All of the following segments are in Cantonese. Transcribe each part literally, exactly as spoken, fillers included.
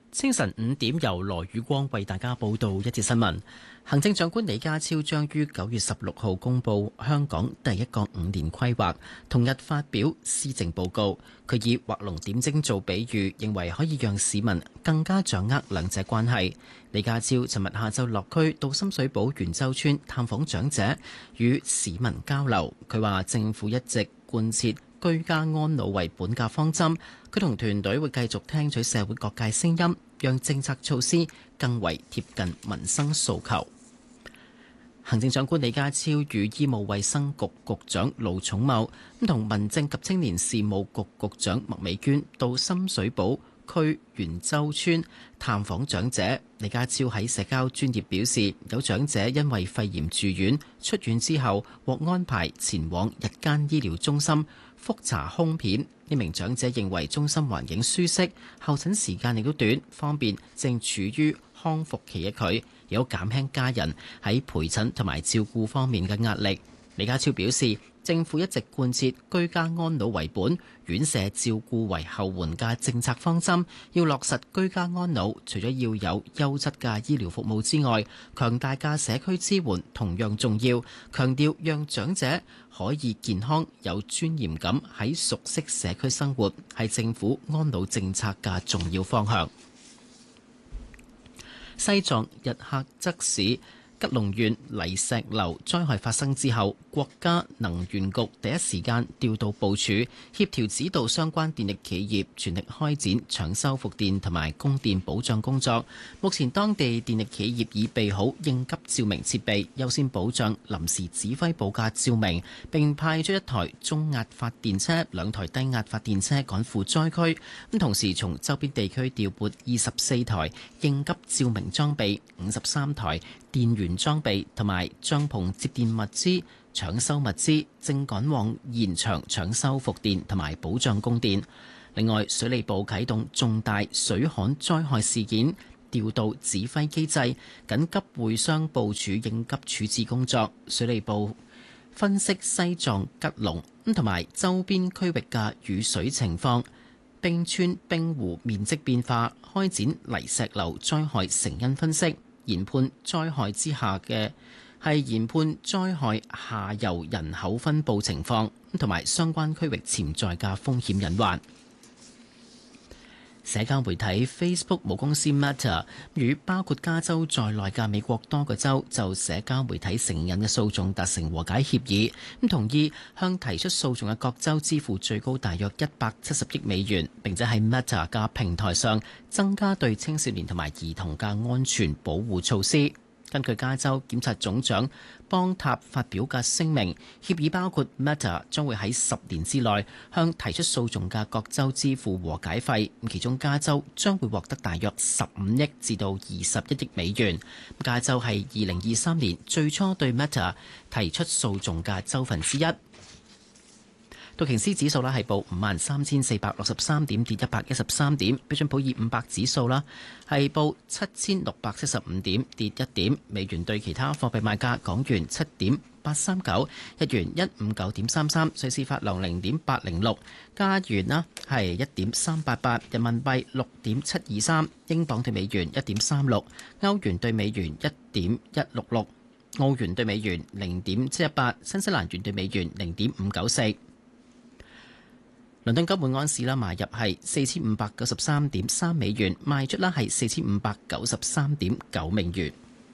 清晨五點，由羅宇光為大家報道一節新聞。行政長官李家超將於九月十六號公布香港第一個五年規劃，同日發表施政報告。佢以畫龍點睛做比喻，認為可以讓市民更加掌握兩者關係。李家超尋日下晝落區到深水埗元洲村探訪長者，與市民交流。佢話政府一直貫徹居家安老為本嘅方針，佢同團隊會繼續聽取社會各界聲音，讓政策措施更為貼近民生訴求。行政長官李家超與醫務衛生局局長盧寵茂同民政及青年事務局局長麥美娟到深水埗區元洲村探訪長者。李家超喺社交專頁表示，有長者因為肺炎住院，出院之後獲安排前往日間醫療中心覆查胸片。呢名長者認為中心環境舒適，候診時間亦都短，方便正處於康復期嘅佢，有減輕家人喺陪診同埋照顧方面嘅壓力。李家超表示，政府一直貫徹居家安老為本、院舍照顧為後援嘅政策方針，要落實居家安老，除咗要有優質嘅醫療服務之外，強大嘅社區支援同樣重要。強調讓長者可以健康有尊嚴咁喺熟悉社區生活，係政府安老政策嘅重要方向。西藏日喀則市吉隆縣泥石流災害發生之後，國家能源局第一時間調度部署，協調指導相關電力企業全力開展搶修復電同埋供電保障工作。目前當地電力企業已備好應急照明設備，優先保障臨時指揮部嘅照明，並派出一台中壓發電車、兩台低壓發電車趕赴災區。咁同時從周邊地區調撥二十四台應急照明裝備、五十三台電源裝備同埋帳篷接電物資、搶修物資，正趕往現場搶修復電同埋保障供電。另外，水利部啟動重大水旱災害事件調度指揮機制，緊急會商部署應急處置工作。水利部分析西藏吉隆咁同埋周邊區域嘅雨水情況、冰川冰湖面積變化，開展泥石流災害成因分析。研判災害之下嘅係研判災害下游人口分佈情況，同埋相關區域潛在嘅風險隱患。社交媒體 Facebook 母公司 Meta 與包括加州在內嘅美國多個州就社交媒體成癮嘅訴訟達成和解協議，咁同意向提出訴訟嘅各州支付最高大約一百七十億美元，並且喺 Meta 嘅平台上增加對青少年同埋兒童嘅安全保護措施。根據加州檢察總長邦塔發表嘅聲明，協議包括 Meta 將會喺十年之內向提出訴訟嘅各州支付和解費，其中加州將會獲得大約十五億至到二十一億美元。加州係二零二三年最初對 Meta 提出訴訟嘅州份之一。道瓊斯指數啦係報五萬三千四百六十三點，跌一百一十三點。標準普爾五百指數啦係報七千六百七十五點，跌一點。美元對其他貨幣賣價：港元七點八三九，日元一五九點三三，瑞士法郎零點八零六，加元啦係一點三八八，人民幣六點七二三，英鎊對美元一點三六，歐元對美元一點一六六，澳元對美元零點七一八，新西蘭元對美元零點五九四。倫敦金每安士啦買入係四千五百九十三點三美元，賣出啦係四千五百九十三點九美元。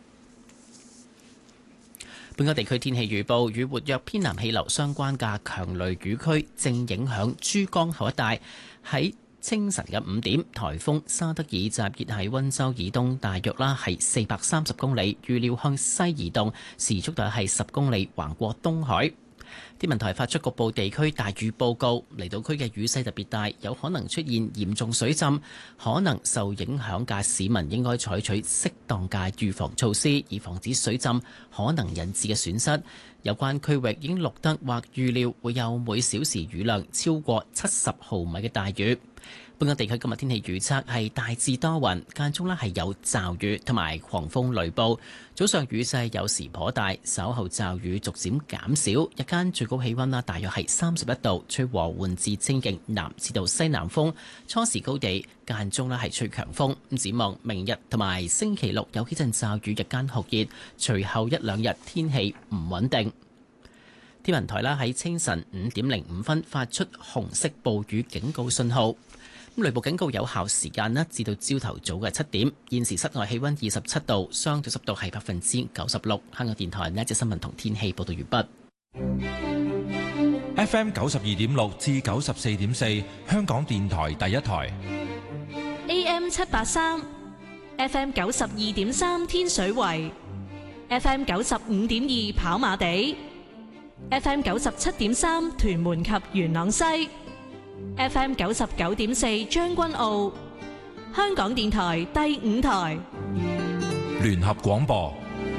本港地區天氣預報，與活躍偏南氣流相關嘅強雷雨區正影響珠江口一帶。喺清晨嘅五點，颱風沙德爾集結喺溫州以東，大約啦係四百三十公里，預料向西移動，時速大約係十公里，橫過東海。天文台發出局部地區大雨報告，離島區嘅雨勢特別大，有可能出現嚴重水浸，可能受影響嘅市民應該採取適當嘅預防措施，以防止水浸可能引致嘅損失。有關區域已經錄得或預料會有每小時雨量超過七十毫米嘅大雨。 本港地區今日天氣預測係大致多雲，間中咧係有驟雨同埋狂風雷暴。早上雨勢有時頗大，稍後驟雨逐漸減少。日間最高氣溫啦，大約係三十一度，吹和緩至清勁南至到西南風。初時高地間中咧係吹強風。咁展望明日同埋星期六有幾陣驟雨，日間酷熱，隨後一兩日天氣唔穩定。天文台啦喺清晨五點零五分發出紅色暴雨警告信號。雷暴警告有效時間呢至到朝頭早嘅七點。現時室外氣溫二十七度，相對濕度係百分之九十六。香港電台呢一節新聞同天氣報道完畢。 F M 九十二點六至九十四點四，香港電台第一台。 A M 七八三，F M 九十二點三天水圍，F M 九十五點二跑馬地，F M 九十七點三屯門及元朗西。F M 九十九點四將軍澳，香港電台第五台聯合廣播。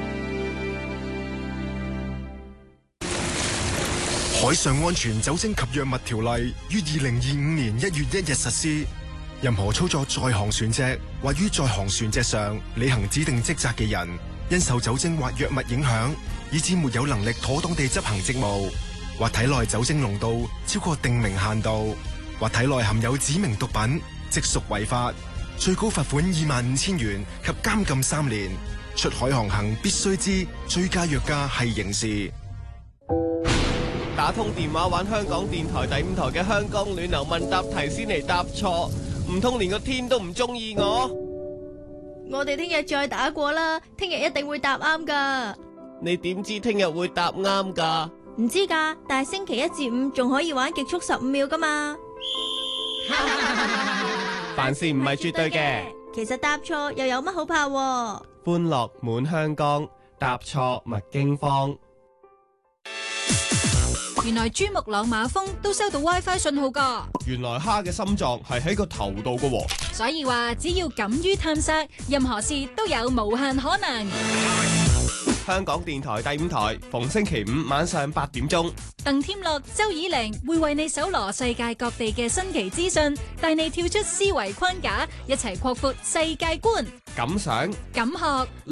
海上安全酒精及藥物條例於二零二五年一月一日實施。任何操作在航船隻或於在航船隻上履行指定職責嘅人，因受酒精或藥物影響，以致沒有能力妥當地執行職務，或體內酒精濃度超過定明限度，或體內含有指明毒品，即屬違法，最高罰款二萬五千元及監禁三年。出海航行必須知醉駕藥駕係刑事。 打通電話玩香港電台第五台嘅香港暖流問答題先嚟答錯，唔通連個天都唔中意我？ 我哋聽日再打過啦，聽日一定會答啱噶。 你點知聽日會答啱噶？ 唔知噶，但係星期一至五仲可以玩極速十五秒噶嘛。 凡事唔係絕對嘅， 其實答錯又有乜好怕？ 歡樂滿香江，答錯勿驚慌。 原來珠穆朗瑪峰都收到 WiFi 信號噶。 原來蝦嘅心臟係喺個頭度噶。 所以話只要敢於探索，任何事都有無限可能。 香港電台第五台，逢星期五晚上八點鐘， 鄧添樂、周以玲會為你搜羅世界各地嘅新奇資訊，帶你跳出思維框架，一齊擴闊世界觀。 感想、 感學。